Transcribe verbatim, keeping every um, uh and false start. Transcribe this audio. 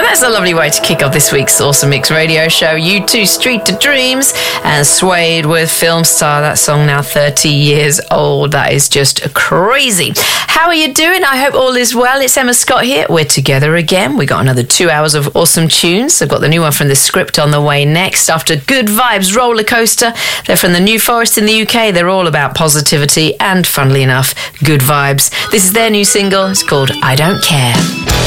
That's a lovely way to kick off this week's Awesome Mix radio show. U two Street to Dreams and Suede with Film Star. That song now thirty years old. That is just crazy. How are you doing? I hope all is well. It's Emma Scott here. We're together again. We got another two hours of awesome tunes. I've got the new one from The Script on the way next. After Good Vibes Roller Coaster, they're from the New Forest in the U K. They're all about positivity and, funnily enough, good vibes. This is their new single. It's called I Don't Care.